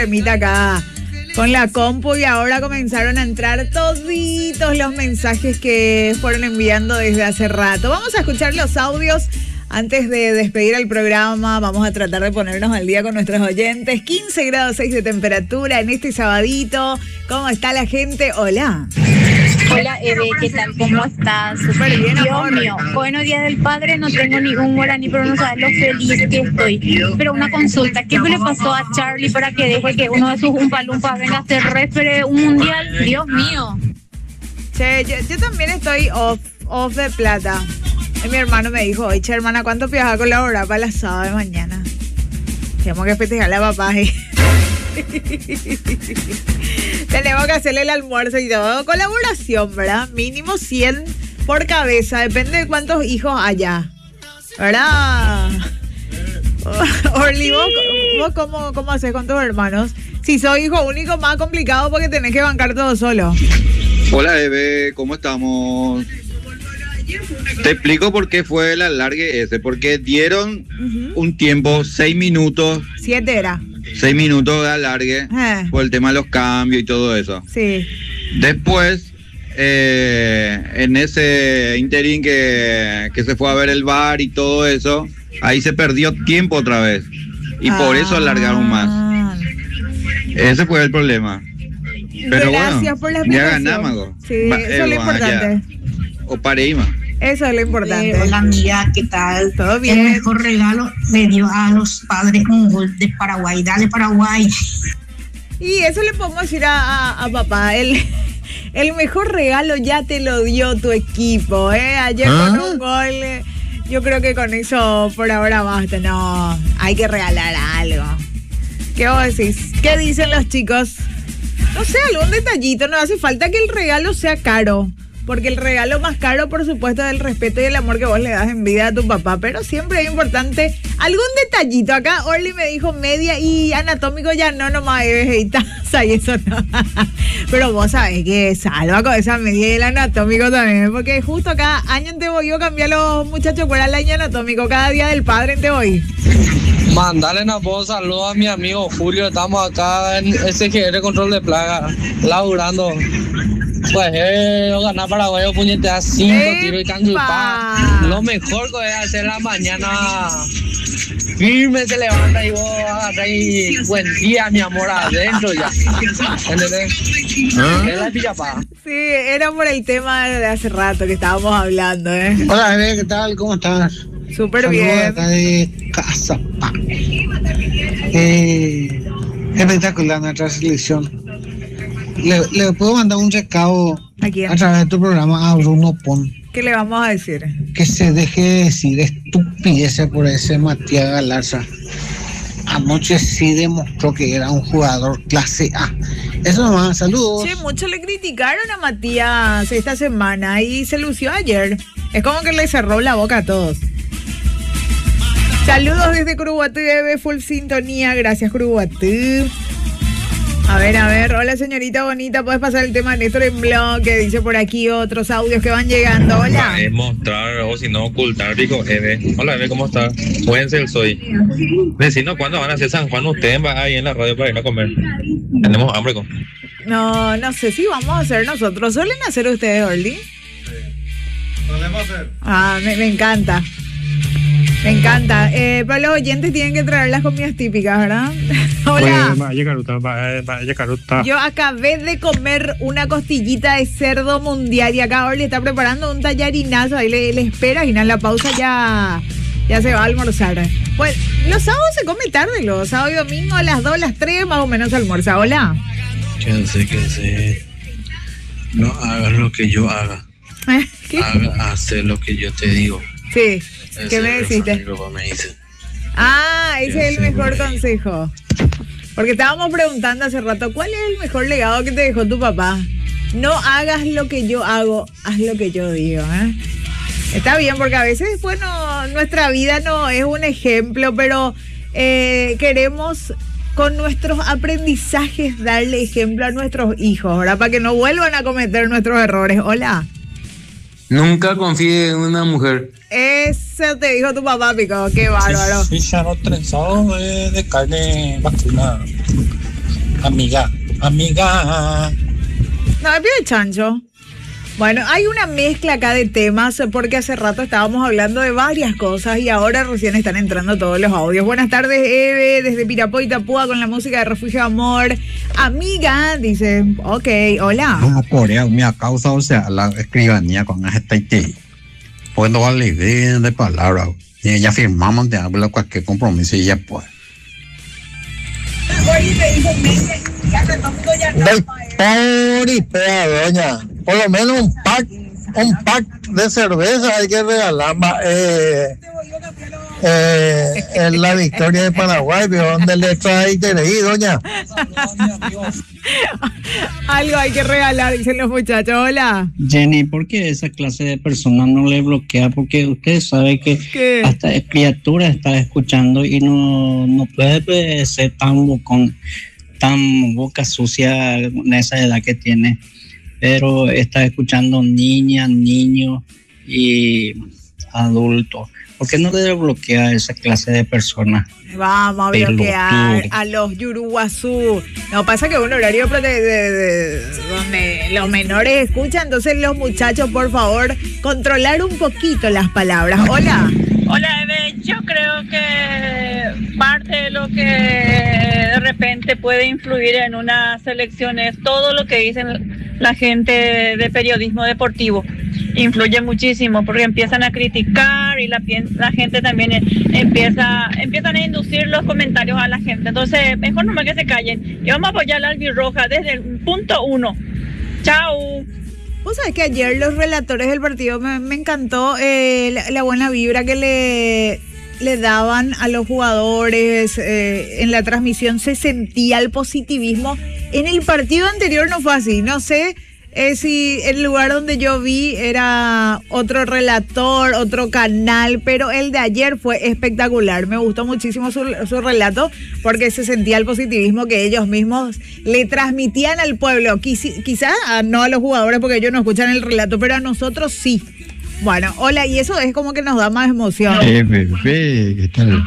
problemita acá con la compu y ahora comenzaron a entrar toditos los mensajes que fueron enviando desde hace rato. Vamos a escuchar los audios antes de despedir el programa. Vamos a tratar de ponernos al día con nuestros oyentes. 15 grados 6 de temperatura en este sabadito. ¿Cómo está la gente? Hola. Hola Eve, ¿qué tal? ¿Cómo estás? Súper bien, Dios amor. mío, bueno, Día del Padre, no tengo ningún guaraní, pero no sabes lo feliz que estoy. Pero una consulta, ¿qué le pasó a Charlie para que deje que uno de sus umpalumpas venga a hacer refere un mundial? Dios mío. Che, yo también estoy off de plata. Y mi hermano me dijo, oye, che, hermana, ¿cuánto piensas a colaborar para el asado de mañana? Tenemos que festejarle a papá. Tenemos que hacerle el almuerzo y todo. Colaboración, ¿verdad? Mínimo 100 por cabeza. Depende de cuántos hijos haya, ¿verdad? Orly, ¿vos cómo haces con tus hermanos? Si soy hijo único, más complicado porque tenés que bancar todo solo. Hola Eve, ¿cómo estamos? Te explico por qué fue el alargue ese. Porque dieron un tiempo, 6 minutos. 7 era. 6 minutos de alargue por el tema de los cambios y todo eso. Sí. Después, en ese interín que se fue a ver el bar y todo eso, ahí se perdió tiempo otra vez. Y por eso alargaron más. Ese fue el problema. Pero gracias por la explicación. Ya ganamos. Sí, eso es lo importante. O Pareima. Eso es lo importante. Hola amiga, ¿qué tal? ¿Todo bien? El mejor regalo le dio a los padres un gol de Paraguay. Dale Paraguay. Y eso le podemos decir a papá. El mejor regalo ya te lo dio tu equipo, Ayer con un gol. Yo creo que con eso por ahora basta. No, hay que regalar algo. ¿Qué vos decís? ¿Qué dicen los chicos? No sé, algún detallito. No hace falta que el regalo sea caro. Porque el regalo más caro, por supuesto, es el respeto y el amor que vos le das en vida a tu papá. Pero siempre es importante algún detallito. Acá Orly me dijo media y anatómico ya nomás y taza y eso no. Pero vos sabés que salva con esa media y el anatómico también. Porque justo cada año en Teboí cambiar a los muchachos fuera el año anatómico. Cada día del padre en Teboí. Mandale una voz, saludos a mi amigo Julio. Estamos acá en SGR Control de Plaga, laburando. Pues ganar Paraguay, puñetea 5 tiros y canchupá. Lo mejor que es hacer la mañana firme, se levanta y vos agarras y buen día, mi amor, adentro ya. ¿Entendés? Es la pillapá. Sí, era por el tema de hace rato que estábamos hablando, Hola, bebé, ¿qué tal? ¿Cómo estás? Súper bien. Acá de Cazapá. Espectacular nuestra selección. Le puedo mandar un recado a través de tu programa a Bruno Pon. ¿Qué le vamos a decir? Que se deje de decir estupideces por ese Matías Galarza. Anoche sí demostró que era un jugador clase A. Eso nomás, saludos. Sí, mucho le criticaron a Matías esta semana y se lució ayer. Es como que le cerró la boca a todos. Saludos desde Curuguatú, full sintonía. Gracias, Curuguatú. A ver, hola señorita bonita, ¿puedes pasar el tema de Néstor en blog? Que dice por aquí otros audios que van llegando. Hola. Es mostrar o si no ocultar, dijo Eve. Hola Eve, ¿cómo estás? Buen ser soy. Decinos cuándo van a hacer San Juan ustedes, va ahí en la radio para ir a comer. Tenemos hambre con. No sé si vamos a hacer nosotros. ¿Suelen hacer ustedes, Orly? Sí, solemos hacer. Me encanta. Me encanta. Pero los oyentes tienen que traer las comidas típicas, ¿verdad? Hola. Vaya caruta. Yo acabé de comer una costillita de cerdo mundial y acá Orly está preparando un tallarinazo. Ahí le espera y en la pausa ya se va a almorzar. Pues los sábados se come tarde, los sábados y domingo a las 2, las 3 más o menos se almuerza. Hola. Quédense. No hagas lo que yo haga. Hacer lo que yo te digo. Sí. ¿Qué me deciste? Me dice. Ese es el mejor consejo. Porque estábamos preguntando hace rato, ¿cuál es el mejor legado que te dejó tu papá? No hagas lo que yo hago, haz lo que yo digo, Está bien, porque a veces, bueno, nuestra vida no es un ejemplo, pero queremos con nuestros aprendizajes darle ejemplo a nuestros hijos, ¿verdad? Para que no vuelvan a cometer nuestros errores. Hola. Nunca confíe en una mujer. Eso te dijo tu papá, Pico. Qué bárbaro. Fichano trenzado de carne vacuna. amiga. No, es de chancho. Bueno, hay una mezcla acá de temas porque hace rato estábamos hablando de varias cosas y ahora recién están entrando todos los audios. Buenas tardes, Eve, desde Pirapoy, Itapúa, con la música de Refugio Amor. Amiga, dice, ok, hola. No, Corea, mi causa, o sea, la escribanía con esta IT. Pues no vale de palabra. Y ella firmamos de hablar cualquier compromiso y ella puede. Del pobre y fea, doña. Por lo menos un pack de cerveza hay que regalar en la victoria de Paraguay, pero ¿dónde le trae queréis, doña? Algo hay que regalar, dicen los muchachos. Hola. Jenny, ¿por qué esa clase de personas no le bloquea? Porque usted sabe que ¿qué? Hasta criatura está escuchando y no puede ser tan bocón, tan boca sucia en esa edad que tiene. Pero está escuchando niñas, niños y adultos. ¿Por qué no debe bloquear esa clase de personas? Vamos a bloquear a los yuruguazú. No, pasa que es un horario de donde los menores escuchan, entonces los muchachos, por favor, controlar un poquito las palabras. Hola. Hola, Eve. Yo creo que parte de lo que de repente puede influir en una selección es todo lo que dicen la gente de periodismo deportivo. Influye muchísimo porque empiezan a criticar y la gente también empiezan a inducir los comentarios a la gente. Entonces, mejor nomás que se callen. Y vamos a apoyar a la albirroja desde el punto 1. ¡Chao! Vos sabés que ayer los relatores del partido me encantó la buena vibra que le daban a los jugadores en la transmisión. Se sentía el positivismo. En el partido anterior no fue así. No sé si el lugar donde yo vi era otro relator, otro canal, pero el de ayer fue espectacular. Me gustó muchísimo su relato porque se sentía el positivismo que ellos mismos le transmitían al pueblo. Quizás no a los jugadores porque ellos no escuchan el relato, pero a nosotros sí. Bueno, hola, y eso es como que nos da más emoción. Bebé, ¿qué tal?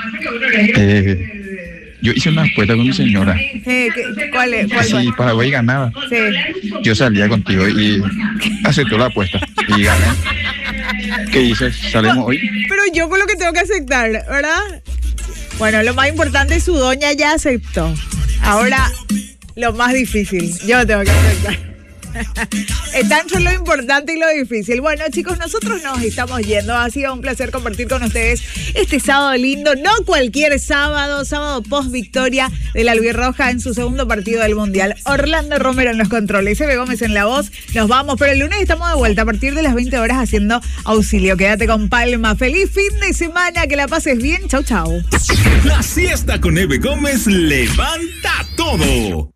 Yo hice una apuesta con mi señora. ¿Cuál es? Si Paraguay ganaba, yo salía contigo y aceptó la apuesta y gané. ¿Qué dices? ¿Salimos hoy? Pero yo con lo que tengo que aceptar, ¿verdad? Bueno, lo más importante es su doña ya aceptó. Ahora, lo más difícil, yo tengo que aceptar. Está entre lo importante y lo difícil. Bueno, chicos, nosotros nos estamos yendo. Ha sido un placer compartir con ustedes este sábado lindo. No cualquier sábado post victoria de la albirroja en su segundo partido del Mundial. Orlando Romero en los controles, Eve Gómez en la voz. Nos vamos, pero el lunes estamos de vuelta a partir de las 20 horas haciendo auxilio. Quédate con Palma. Feliz fin de semana, que la pases bien. Chau, chau. La siesta con Eve Gómez levanta todo.